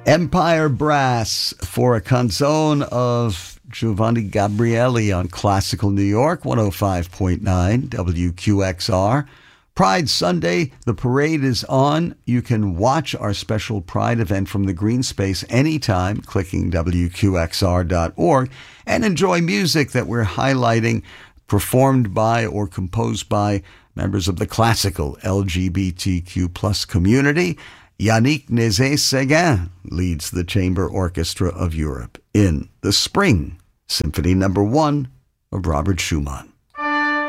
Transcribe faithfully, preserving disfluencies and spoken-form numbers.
Empire Brass for a canzone of Giovanni Gabrieli on Classical New York, one oh five point nine W Q X R. Pride Sunday, the parade is on. You can watch our special Pride event from the Green Space anytime, clicking W Q X R dot org, and enjoy music that we're highlighting, performed by or composed by members of the classical L G B T Q plus community. Yannick Nézet-Séguin leads the Chamber Orchestra of Europe in the Spring Symphony Number One of Robert Schumann.